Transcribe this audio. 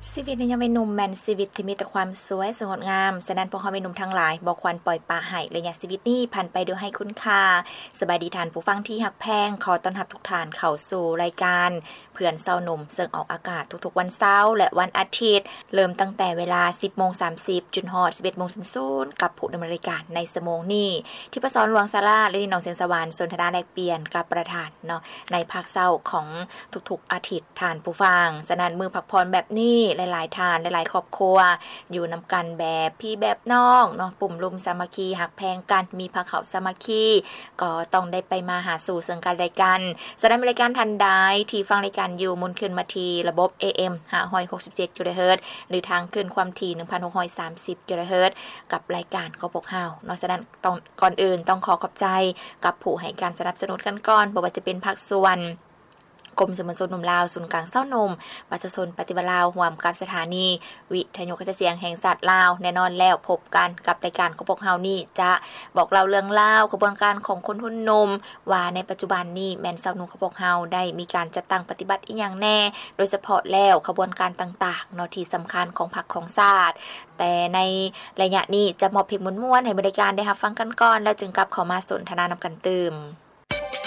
ชีวิตในยามวัยหนุ่มแม่นชีวิตที่มีแต่ความสวยสงดงามฉะนั้นพวกเฮาวัยหนุ่มทั้งหลายบ่ควรปล่อยปละให้ระยะชีวิตนี้ผ่านไปโดยให้คุณค่าสบายดีท่านผู้ฟังที่ฮักแพงขอต้อนรับทุกท่านเข้าสู่รายการเพื่อนเช้าหนุ่มซึ่งออกอากาศทุกๆวันเสาร์และวันอาทิตย์เริ่มตั้งแต่เวลา 10:30 จนฮอด 11:00 กับผู้ดำเนินรายการในชั่วโมงนี้ที่ประสรหลวงศาลาและน้องเสียงสวรรค์สนทนาแลกเปลี่ยนกับประธานเนาะในภาคเช้าของทุกๆอาทิตย์ท่านผู้ฟังฉะนั้นมื้อพักผ่อนแบบนี้หลายๆท่านหลายๆครอบครัวอยู่นำกันแบบพี่แบบน้องเนาะปุ่มลุมสามัคคีหักแพงกันมีภาเขาสามัคคีก็ต้องได้ไปมาหาสู่ซึ่งกันและกันฉะนั้นรายการทันใดที่ฟังรายการอยู่มุนขึ้นมาที่ระบบ AM 567 กิโลเฮิรตซ์หรือทางขึ้นความถี่ 1,630 กิโลเฮิรตซ์กับรายการของพวกเฮาเนาะฉะนั้นต้องก่อนอื่นต้องขอขอบใจกับผู้ให้การสนับสนุนกันก่อนบ่ว่าจะเป็นภาคส่วนกรมสมรสนมลาวศูนย์กลางเศร้านมประชาชนปฏิบัติลาวร่วมกับสถานีวิทยุกระจายเสียงแห่งชาติลาวแน่นอนแล้วพบกันกับรายการของพวกเฮานี่จะบอกเล่าเรื่องราวกระบวนการของคนหุ่นนมว่าในปัจจุบันนี้แม่นชาวนุ่งของพวกเฮาได้มีการจัดตั้งปฏิบัติอีหยังแน่โดยเฉพาะแล้วกระบวนการต่างๆเนาะที่สำคัญของพรรคของชาติแต่ในระยะนี้จะมอบเพลงม่วนๆให้บริการได้รับฟังกันก่อนแล้วจึงกลับเข้ามาสนทนานำกันตื่ม